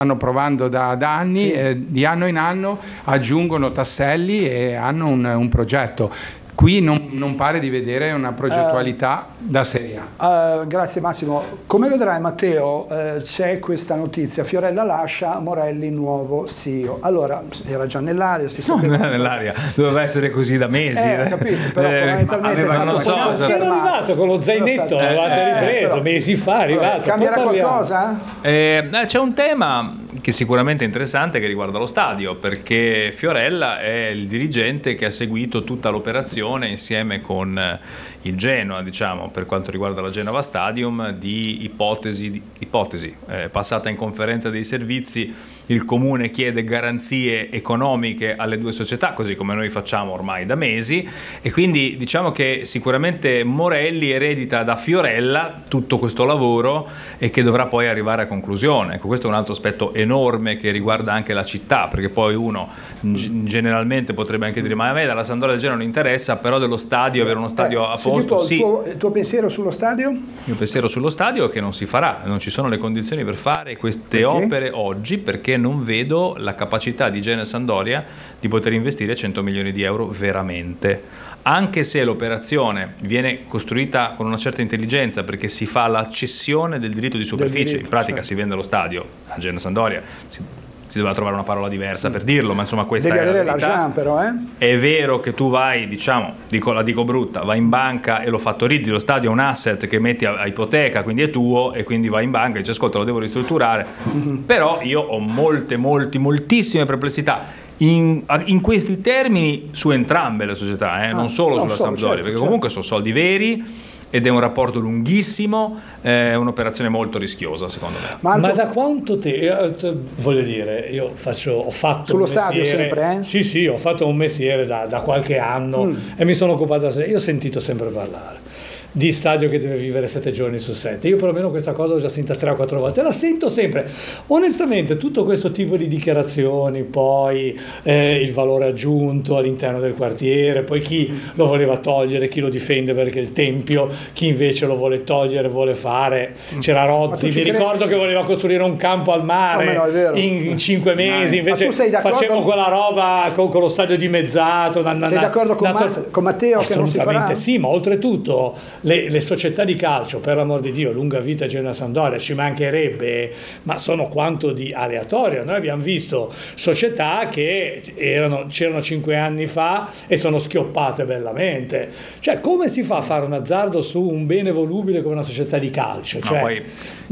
stanno provando da anni, di anno in anno aggiungono tasselli e hanno un progetto. Qui non pare di vedere una progettualità da Serie A. Grazie Massimo. Come vedrai Matteo, c'è questa notizia: Fiorella lascia, Morelli nuovo CEO. Allora, era già nell'aria, nell'aria, doveva essere così da mesi. Capito, però fondamentalmente era arrivato con lo zainetto, l'avevate ripreso mesi fa, è arrivato. Cambierà qualcosa? C'è un tema che sicuramente è interessante che riguarda lo stadio, perché Fiorella è il dirigente che ha seguito tutta l'operazione insieme con il Genoa, diciamo, per quanto riguarda la Genova Stadium, di ipotesi passata in conferenza dei servizi. Il comune chiede garanzie economiche alle due società, così come noi facciamo ormai da mesi, e quindi diciamo che sicuramente Morelli eredita da Fiorella tutto questo lavoro e che dovrà poi arrivare a conclusione. Ecco, questo è un altro aspetto enorme che riguarda anche la città, perché poi uno generalmente potrebbe anche dire: ma a me dalla Sampdoria del Genoa non interessa, però dello stadio, avere uno stadio a posto, sì. Il tuo pensiero sullo stadio? Il mio pensiero sullo stadio è che non si farà, non ci sono le condizioni per fare queste opere oggi, perché non vedo la capacità di Genoa e Sampdoria di poter investire 100 milioni di euro veramente, anche se l'operazione viene costruita con una certa intelligenza, perché si fa la cessione del diritto di superficie, in pratica si vende lo stadio a Genoa e Sampdoria. Si doveva trovare una parola diversa per dirlo, ma insomma questa devi è la avere verità. l'argent però, È vero che tu vai, diciamo, la dico brutta, vai in banca e lo fattorizzi, lo stadio è un asset che metti a ipoteca, quindi è tuo, e quindi vai in banca e dici: ascolta, lo devo ristrutturare. Però io ho moltissime perplessità in questi termini su entrambe le società, non solo sulla Sampdoria, perché comunque sono soldi veri ed è un rapporto lunghissimo, è un'operazione molto rischiosa secondo me. Ma da quanto voglio dire, io ho fatto sullo un stadio mestiere, sempre, Sì, ho fatto un mestiere da qualche anno e mi sono occupato io ho sentito sempre parlare di stadio che deve vivere 7 giorni su 7. Io perlomeno questa cosa l'ho già sentita 3 o 4 volte, la sento sempre. Onestamente tutto questo tipo di dichiarazioni, poi il valore aggiunto all'interno del quartiere, poi chi lo voleva togliere, chi lo difende perché il tempio, chi invece lo vuole togliere, vuole fare. C'era Rozzi, mi ricordo che voleva costruire un campo al mare in 5 mesi, invece facciamo quella roba con lo stadio dimezzato. Sei d'accordo con Matteo che non si farà? Assolutamente sì, ma oltretutto le società di calcio, per l'amor di Dio, lunga vita Genoa Sampdoria, ci mancherebbe, ma sono quanto di aleatorio. Noi abbiamo visto società che c'erano 5 anni fa e sono schioppate bellamente. Cioè, come si fa a fare un azzardo su un bene volubile come una società di calcio? Cioè,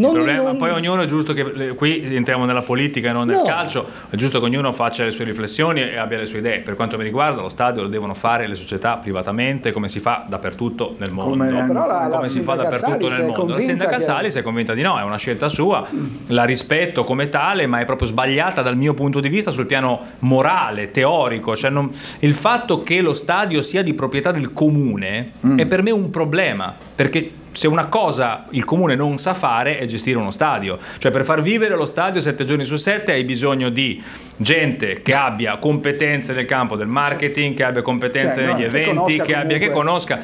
poi ognuno è giusto che qui entriamo nella politica e non nel calcio, è giusto che ognuno faccia le sue riflessioni e abbia le sue idee. Per quanto mi riguarda, lo stadio lo devono fare le società privatamente, come si fa dappertutto nel mondo. Però come si fa dappertutto nel mondo. La sindaca Sali si è convinta di no, è una scelta sua, la rispetto come tale, ma è proprio sbagliata dal mio punto di vista sul piano morale, teorico. Cioè il fatto che lo stadio sia di proprietà del comune è per me un problema, perché se una cosa il comune non sa fare è gestire uno stadio. Cioè, per far vivere lo stadio 7 giorni su 7 hai bisogno di gente che abbia competenze nel campo del marketing, che abbia competenze negli eventi, che conosca.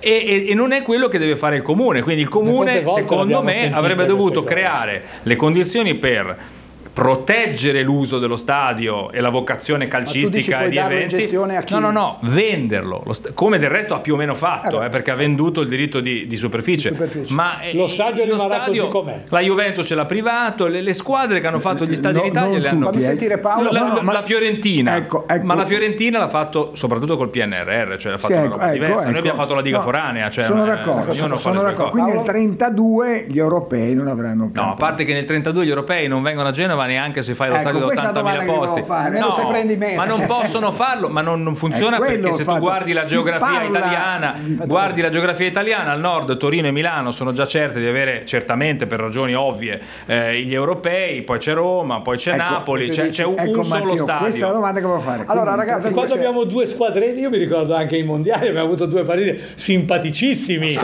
E non è quello che deve fare il comune. Quindi il comune, secondo me, avrebbe dovuto creare le condizioni per proteggere l'uso dello stadio e la vocazione calcistica e di eventi. No, venderlo, come del resto ha più o meno fatto, perché ha venduto il diritto di superficie. Ma lo stadio rimarrà così com'è. La Juventus ce l'ha privato, le squadre che hanno fatto gli stadi in Italia le hanno. Fammi sentire Paolo. La Fiorentina, ecco. Ma la Fiorentina l'ha fatto soprattrosoprattutto col PNRR, cioè ha fatto una roba diversa. Noi abbiamo fatto la diga foranea, cioè sono d'accordo. Quindi nel 32 gli europei non avranno campo. No, a parte che nel 32 gli europei non vengono a Genova neanche se fai lo stadio da 80.000 posti. Se prendi Messi. Ma non possono farlo, ma non funziona, perché se tu guardi la geografia italiana, al nord Torino e Milano sono già certe di avere, certamente per ragioni ovvie, gli europei, poi c'è Roma, poi c'è Napoli, c'è un solo stadio. Questa è la domanda che voglio fare. Allora ragazzi, quando abbiamo due squadretti, io mi ricordo anche i mondiali, abbiamo avuto 2 partite simpaticissimi.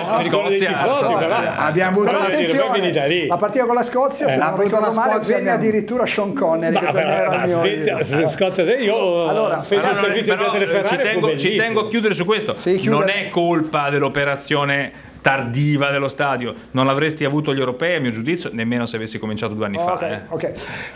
Abbiamo avuto la partita con la Scozia, se non ricordo male, venne addirittura Sean Connery, io fece il servizio di Ferrari. Ci tengo a chiudere su questo. Non è colpa dell'operazione tardiva dello stadio, non l'avresti avuto gli europei a mio giudizio, nemmeno se avessi cominciato 2 anni fa. Ok.